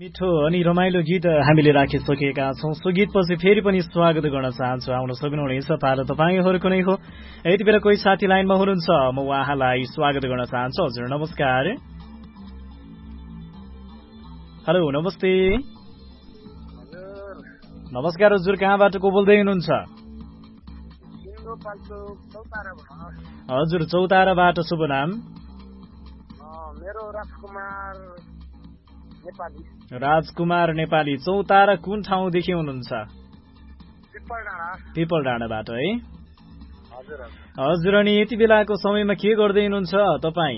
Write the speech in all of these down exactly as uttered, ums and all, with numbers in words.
मिठो अनि रमाइलो गीत हामीले राखिसकेका छौं। सो गीतपछि फेरि पनि स्वागत गर्न चाहन्छु। आउन सक्नुहुनेछ पालो तपाईहरुको नै हो। यति बेला कोही साथी लाइनमा हुनुहुन्छ, म उहाँलाई स्वागत गर्न चाहन्छु। हजुर नमस्कार। हेलो नमस्ते। हजुर नमस्कार हजुर, कहाँबाट को बोल्दै हुनुहुन्छ? हजुर चौताराबाट। शुभ नाम? मेरो राजकुमार नेपाली। राजकुमार नेपाली। चौतारा कुन ठाउँदेखि हुनुहुन्छ? पिपल डाँडाबाट है? हजुर हजुर। अनि यति बेलाको समयमा के गर्दै हुनुहुन्छ तपाईँ?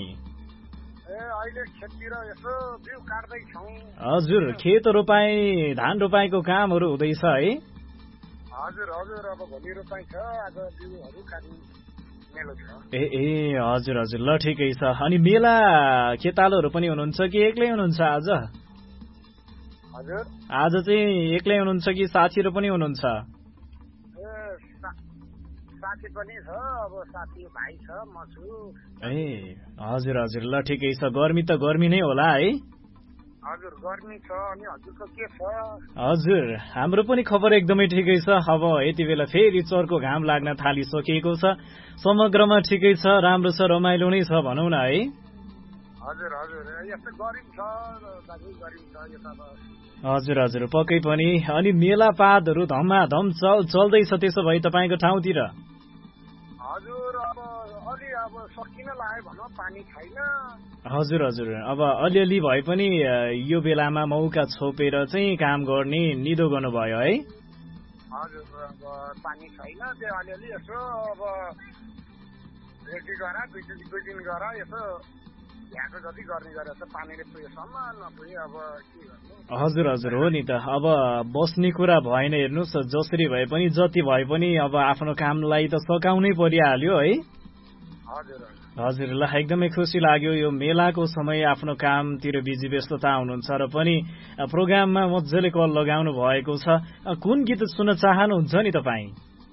हजुर खेत रोपाई धान रोपाईको कामहरू हुँदैछ है? हजुर हजुर अब भोलि रोपाई छ, आज बिउहरू काट्ने मेलो छ। ए ए हजुर हजुर, ल ठिकै छ। अनि मेला खेतालोहरू पनि हुनुहुन्छ कि एक्लै हुनुहुन्छ आज? हजुर आज चाहिँ एक्लै हुनुहुन्छ कि साथीहरू पनि हुनुहुन्छ? ए साथी पनि छ, अब साथी भाइ छ, म छु। ए हजुर हजुर, ल ठिकै छ। गर्मी त गर्मी नै होला है? हजुर गर्मी छ। अनि हजुरको के छ? हजुर हाम्रो पनि खबर एकदमै ठिकै छ। अब यति बेला फेरि चर्को घाम लाग्न थालिसकेको छ। समग्रमा ठिकै छ, राम्रो छ, रमाइलो नै छ भनौँ न है? हजुर हजुर यस्तो गरिब छ, दाजु गरिब छ यो त। हजुर हजुर पक्कै पनि। अनि मेला पातहरू धमाधम चल चल्दैछ त्यसो भए तपाईँको ठाउँतिर? हजुर अब अलि अब सकिन लाग्यो भनौँ, पानी छैन। हजुर हजुर, अब अलिअलि भए पनि यो बेलामा मौका छोपेर चाहिँ काम गर्ने निदो गर्नुभयो है? हजुर अब पानी छैन, त्यो अलिअलि यसो अब रेडी गर दुई दिन दुई दिन गर यसो यहाँको जति गर्ने गरेर त पानीले पुगेसम्म नपुगे अब के गर्नु। हजुर हजुर हो नि त। अब बस्ने कुरा भएन, हेर्नुहोस् जसरी भए पनि जति भए पनि अब आफ्नो कामलाई त सकाउनै परिहाल्यो है? हजुर हजुर, ल एकदमै खुसी लाग्यो। यो मेलाको समय आफ्नो कामतिर बिजी व्यस्तता हुनुहुन्छ र पनि प्रोग्राममा मजाले कल लगाउनु भएको छ। कुन गीत सुन्न चाहनुहुन्छ नि तपाईँ?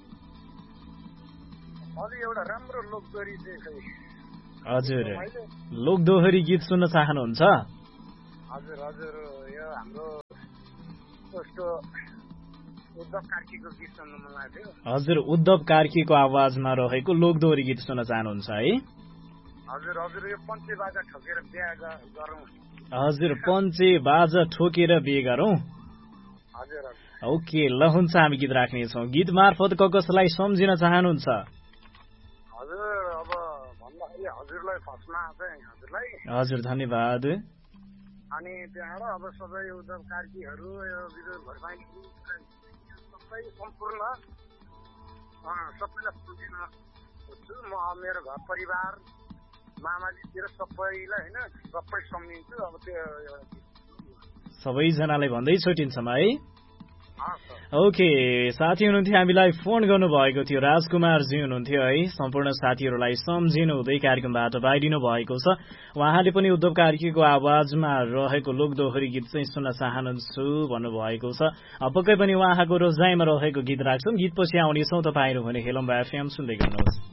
अलि एउटा राम्रो लोकदोहोरी चाहिँ। हजुर लोकदोहोरी गीत सुन्न चाहनुहुन्छ? हजुर हजुर, यो हाम्रो कस्तो उद्धव कार्कीको गीत सुन्नु मन लाग्यो। हजुर उद्धव कार्कीको आवाजमा रहेको लोकदोहोरी गीत सुन्न चाहनुहुन्छ है? हजुर हजुर, यो पञ्चे बाजा ठोकेर बिहा गरौँ। हजुर पञ्चे बाजा ठोकेर बिहे गरौँ। हजुर ओके, ल हुन्छ, हामी गीत राख्नेछौँ। गीत मार्फत क कसलाई सम्झिन चाहनुहुन्छ? हजुर अब भन्दाखेरि हजुरलाई फर्स्टमा चाहिँ हजुरलाई हजुर धन्यवाद। अनि त्यहाँबाट अब सबै उद्धव कार्कीहरू, यो विजय भरपाई सबै सम्पूर्ण सबैलाई सम्झिन खोज्छु म। मेरो घर परिवार मामाजीतिर सबैलाई होइन सबै सम्झिन्छु। अब त्यो सबैजनालाई भन्दै छुटिन्छौँ है? ओके, साथी हुनुहुन्थ्यो, हामीलाई फोन गर्नुभएको थियो, राजकुमारजी हुनुहुन्थ्यो है। सम्पूर्ण साथीहरूलाई सम्झिनु हुँदै कार्यक्रमबाट बाहिरिनु भएको छ। उहाँले पनि उद्धव कार्कीको आवाजमा रहेको लोकदोहोरी गीत चाहिँ सुन्न चाहन्छु भन्नुभएको छ। पक्कै पनि उहाँको रोजाइमा रहेको गीत राख्छौँ। गीतपछि आउनेछौँ, तपाईँहरू भने हेलम्बा एफएम सुन्दै गर्नुहोस्।